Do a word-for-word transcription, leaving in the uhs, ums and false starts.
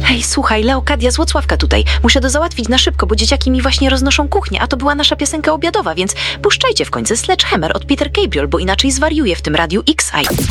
Hej, słuchaj, Leokadia z Włocławka tutaj. Muszę to załatwić na szybko, bo dzieciaki mi właśnie roznoszą kuchnię, a to była nasza piosenka obiadowa, więc puszczajcie w końcu Sledgehammer od Peter Gabriel, bo inaczej zwariuję w tym radiu X I.